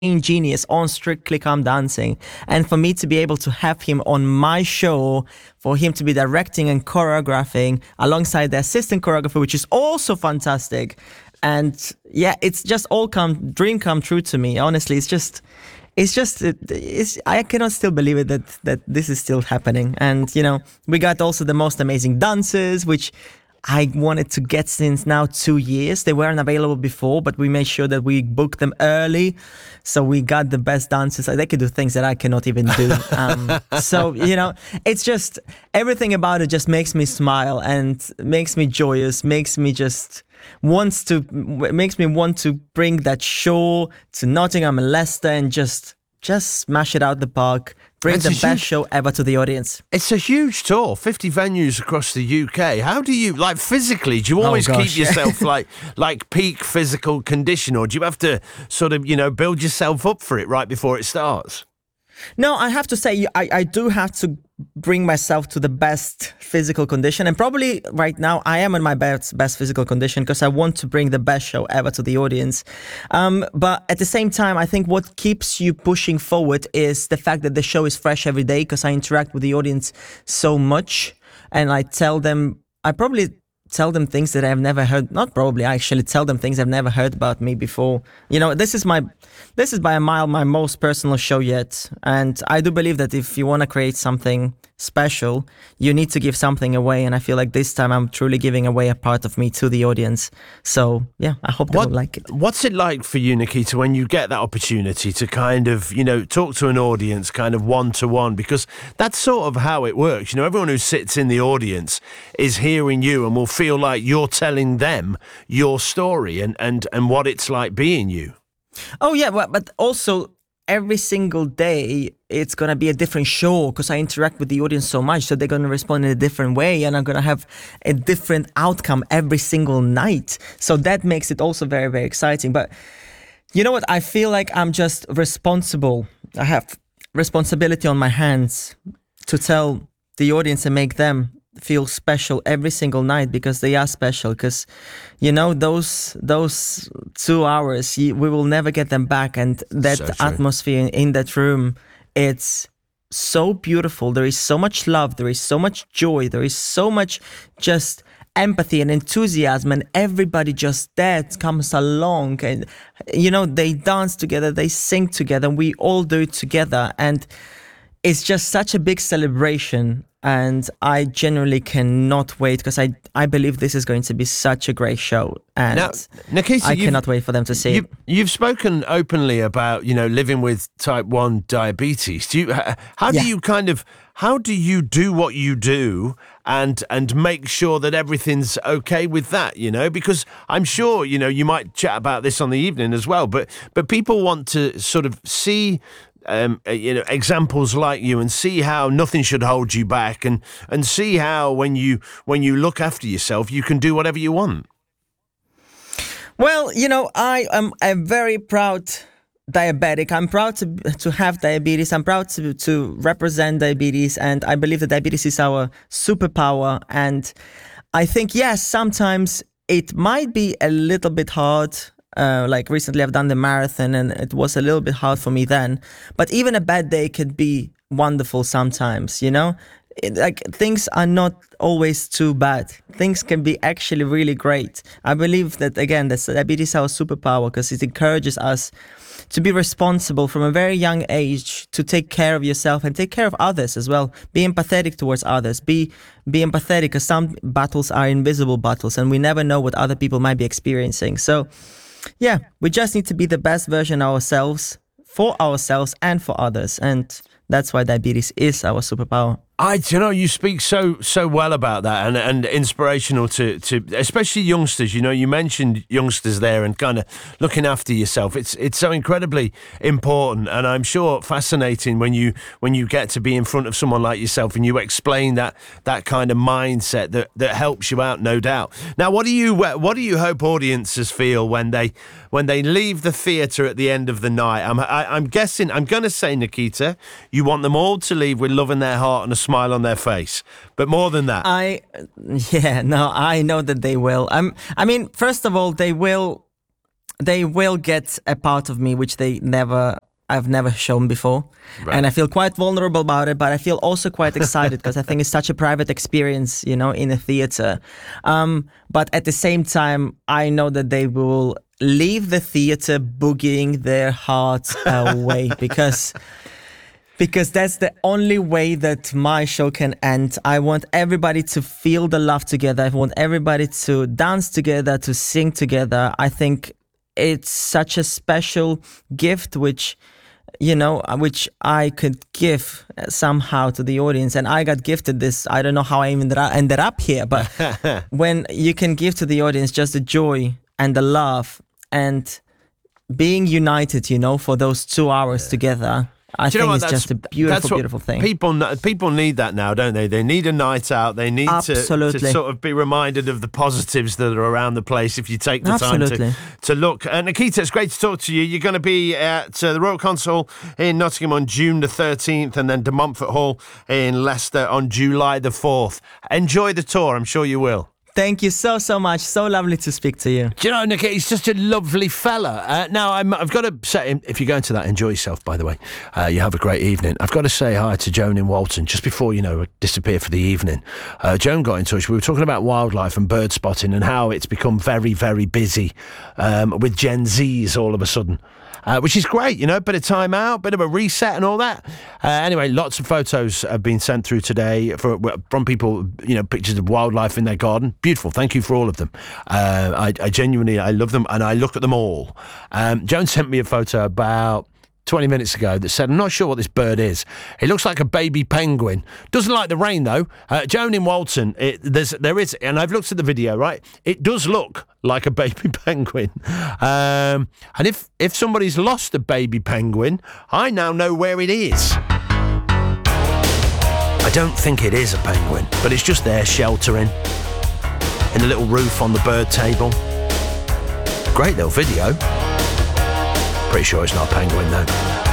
genius on Strictly Come Dancing, and for me to be able to have him on my show, for him to be directing and choreographing alongside the assistant choreographer, which is also fantastic. And yeah, it's just all dream come true to me. Honestly, I cannot still believe it that this is still happening. And we got also the most amazing dancers, which I wanted to get since now 2 years. They weren't available before, but we made sure that we booked them early. So we got the best dancers. They could do things that I cannot even do. So, it's just, everything about it just makes me smile and makes me joyous, makes me want to bring that show to Nottingham and Leicester and just smash it out the park. Bring the best show ever to the audience. It's a huge tour, 50 venues across the UK. How do you, physically, do you always keep yourself like peak physical condition, or do you have to sort of, build yourself up for it right before it starts? No, I have to say, I do have to bring myself to the best physical condition. And probably right now I am in my best physical condition because I want to bring the best show ever to the audience. But at the same time, I think what keeps you pushing forward is the fact that the show is fresh every day, because I interact with the audience so much. And I probably tell them things that I've never heard. Not probably, I actually tell them things I've never heard about me before. This is by a mile my most personal show yet. And I do believe that if you want to create something special, you need to give something away. And I feel like this time I'm truly giving away a part of me to the audience. So yeah, I hope they will like it. What's it like for you, Nikita, when you get that opportunity to kind of, talk to an audience kind of one-to-one? Because that's sort of how it works. Everyone who sits in the audience is hearing you and will feel like you're telling them your story and what it's like being you. Oh yeah, but also every single day it's going to be a different show because I interact with the audience so much, so they're going to respond in a different way and I'm going to have a different outcome every single night. So that makes it also very, very exciting. But you know what? I feel like I'm just responsible. I have responsibility on my hands to tell the audience and make them feel special every single night, because they are special. Because those 2 hours, we will never get them back, and that atmosphere in that room, it's so beautiful. There is so much love, there is so much joy, there is so much just empathy and enthusiasm, and everybody just there comes along, and they dance together, they sing together, and we all do it together, and it's just such a big celebration. And I genuinely cannot wait, because I believe this is going to be such a great show. And now, Nikita, I cannot wait for them to see it. You've spoken openly about, living with type 1 diabetes. How do you do what you do and make sure that everything's okay with that, Because I'm sure, you might chat about this on the evening as well, but people want to sort of see examples like you and see how nothing should hold you back and see how when you look after yourself, you can do whatever you want. Well, I am a very proud diabetic. I'm proud to have diabetes. I'm proud to represent diabetes, and I believe that diabetes is our superpower. And I think, yes, sometimes it might be a little bit hard. Like recently I've done the marathon and it was a little bit hard for me then, but even a bad day could be wonderful sometimes, things are not always too bad. Things can be actually really great. I believe that, again, that diabetes is our superpower, because it encourages us to be responsible from a very young age, to take care of yourself and take care of others as well. Be empathetic towards others. Be empathetic, because some battles are invisible battles and we never know what other people might be experiencing. So yeah, we just need to be the best version of ourselves, for ourselves and for others. And that's why diabetes is our superpower. You speak so well about that and inspirational to especially youngsters. You mentioned youngsters there and kind of looking after yourself. It's so incredibly important, and I'm sure fascinating when you get to be in front of someone like yourself and you explain that kind of mindset that helps you out, no doubt. Now, what do you hope audiences feel when they leave the theatre at the end of the night? I'm guessing, I'm going to say, Nikita, you want them all to leave with love in their heart and a smile on their face, but more than that, I know that they will. First of all, they will they will get a part of me which I've never shown before. Right. And I feel quite vulnerable about it, but I feel also quite excited because I think it's such a private experience, in a theater. But at the same time, I know that they will leave the theater boogieing their hearts away because that's the only way that my show can end. I want everybody to feel the love together. I want everybody to dance together, to sing together. I think it's such a special gift which I could give somehow to the audience. And I got gifted this. I don't know how I even ended up here, but when you can give to the audience just the joy and the love and being united, for those 2 hours together, I think it's just a beautiful thing. People need that now, don't they? They need a night out. They need to sort of be reminded of the positives that are around the place if you take the time to look. Nikita, it's great to talk to you. You're going to be at the Royal Concert Hall in Nottingham on June the 13th and then De Montfort Hall in Leicester on July the 4th. Enjoy the tour. I'm sure you will. Thank you so much. So lovely to speak to you. Do you know, Nick, he's just a lovely fella. Now, I've got to say, if you're going to that, enjoy yourself, by the way. You have a great evening. I've got to say hi to Joan in Walton just before, disappear for the evening. Joan got in touch. We were talking about wildlife and bird spotting and how it's become very, very busy with Gen Zs all of a sudden. Which is great, bit of time out, bit of a reset and all that. Anyway, lots of photos have been sent through today from people, pictures of wildlife in their garden. Beautiful. Thank you for all of them. I genuinely, I love them and I look at them all. Joan sent me a photo about 20 minutes ago that said, I'm not sure what this bird is. It looks like a baby penguin. Doesn't like the rain, though. Joan in Walton, there is, and I've looked at the video, right? It does look like a baby penguin. And if somebody's lost a baby penguin, I now know where it is. I don't think it is a penguin, but it's just there sheltering in a little roof on the bird table. Great little video. Pretty sure it's not a penguin, though.